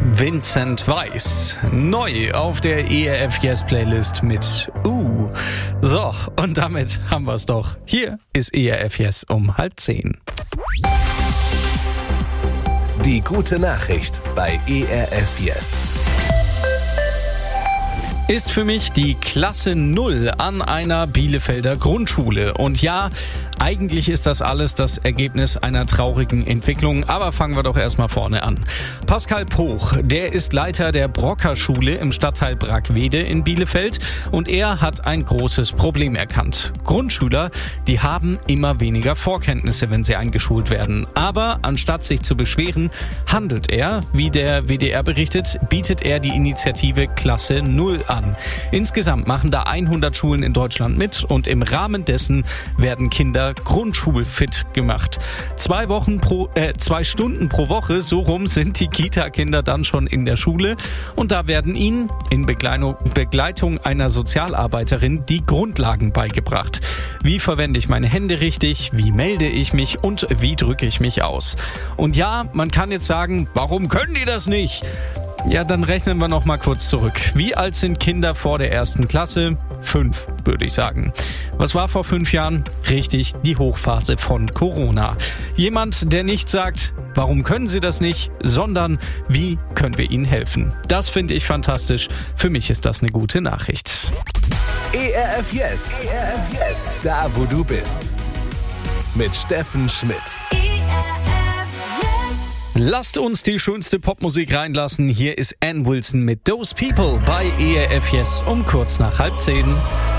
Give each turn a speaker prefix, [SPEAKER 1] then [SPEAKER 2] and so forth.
[SPEAKER 1] Vincent Weiss. Neu auf der ERF Yes Playlist mit So, und damit haben wir es doch. Hier ist ERF Yes um 9:30.
[SPEAKER 2] Die gute Nachricht bei ERF Yes.
[SPEAKER 1] Ist für mich die Klasse 0 an einer Bielefelder Grundschule. Und ja, eigentlich ist das alles das Ergebnis einer traurigen Entwicklung, aber fangen wir doch erstmal vorne an. Pascal Poch, der ist Leiter der Brocker-Schule im Stadtteil Brackwede in Bielefeld und er hat ein großes Problem erkannt. Grundschüler, die haben immer weniger Vorkenntnisse, wenn sie eingeschult werden. Aber anstatt sich zu beschweren, handelt er, wie der WDR berichtet, bietet er die Initiative Klasse 0 an. Insgesamt machen da 100 Schulen in Deutschland mit und im Rahmen dessen werden Kinder grundschulfit gemacht. 2 Stunden pro Woche, so rum sind die Kita-Kinder dann schon in der Schule und da werden ihnen in Begleitung einer Sozialarbeiterin die Grundlagen beigebracht. Wie verwende ich meine Hände richtig, wie melde ich mich und wie drücke ich mich aus? Und ja, man kann jetzt sagen, warum können die das nicht? Ja, dann rechnen wir noch mal kurz zurück. Wie alt sind Kinder vor der 1. Klasse? 5, würde ich sagen. Was war vor 5 Jahren? Richtig, die Hochphase von Corona. Jemand, der nicht sagt, warum können sie das nicht, sondern wie können wir ihnen helfen? Das finde ich fantastisch. Für mich ist das eine gute Nachricht.
[SPEAKER 2] ERF Yes. ERF Yes. Da, wo du bist. Mit Steffen Schmidt.
[SPEAKER 1] Lasst uns die schönste Popmusik reinlassen. Hier ist Ann Wilson mit Those People bei ERF Yes um kurz nach 9:30.